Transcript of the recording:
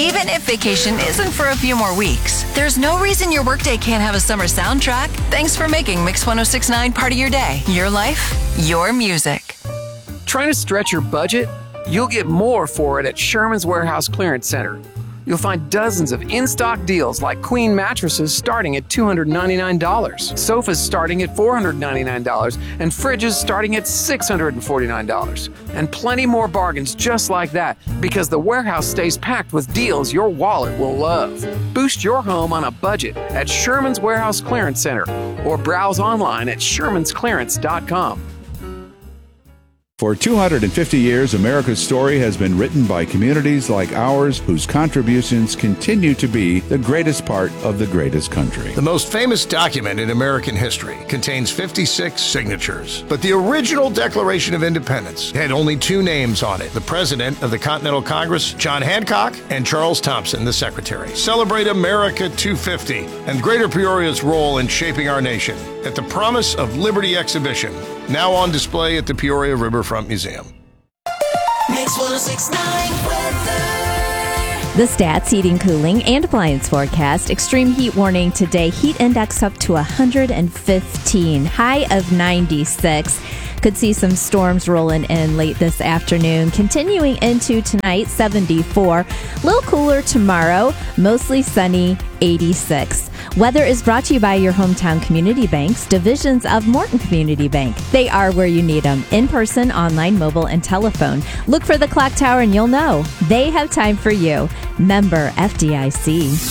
Even if vacation isn't for a few more weeks, there's no reason your workday can't have a summer soundtrack. Thanks for making Mix 106.9 part of your day. Your life, your music. Trying to stretch your budget? You'll get more for it at Sherman's Warehouse Clearance Center. You'll find dozens of in-stock deals like queen mattresses starting at $299, sofas starting at $499, and fridges starting at $649. And plenty more bargains just like that because the warehouse stays packed with deals your wallet will love. Boost your home on a budget at Sherman's Warehouse Clearance Center or browse online at shermansclearance.com. For 250 years, America's story has been written by communities like ours whose contributions continue to be the greatest part of the greatest country. The most famous document in American history contains 56 signatures. But the original Declaration of Independence had only 2 names on it: the President of the Continental Congress, John Hancock, and Charles Thompson, the Secretary. Celebrate America 250 and Greater Peoria's role in shaping our nation at the Promise of Liberty exhibition, now on display at the Peoria Riverfront Museum. Mix 106.9 weather. The Stats Heating, Cooling, and Appliance forecast. Extreme heat warning today. Heat index up to 115. High of 96. Could see some storms rolling in late this afternoon. Continuing into tonight, 74. A little cooler tomorrow. Mostly sunny, 86. Weather is brought to you by your hometown community banks, divisions of Morton Community Bank. They are where you need them, in person, online, mobile, and telephone. Look for the clock tower and you'll know. They have time for you. Member FDIC.